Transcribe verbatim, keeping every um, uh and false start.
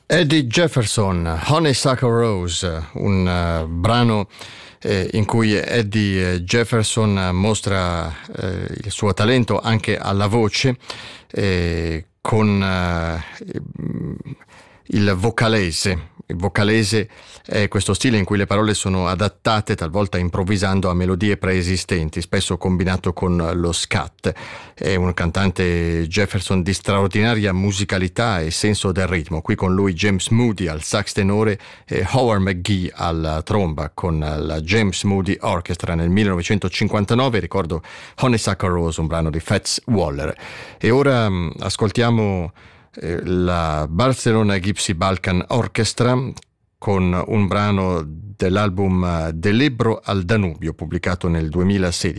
Eddie Jefferson, Honeysuckle Rose, un uh, brano eh, in cui Eddie Jefferson mostra eh, il suo talento anche alla voce eh, con eh, il vocalese. Il vocalese è questo stile in cui le parole sono adattate, talvolta improvvisando, a melodie preesistenti, spesso combinato con lo scat. È un cantante Jefferson di straordinaria musicalità e senso del ritmo. Qui con lui James Moody al sax tenore e Howard McGhee alla tromba con la James Moody Orchestra nel millenovecentocinquantanove. Ricordo Honeysuckle Rose, un brano di Fats Waller. E ora mh, ascoltiamo la Barcelona Gypsy Balkan Orchestra con un brano dell'album Del Ebro al Danubio, pubblicato nel duemilasedici.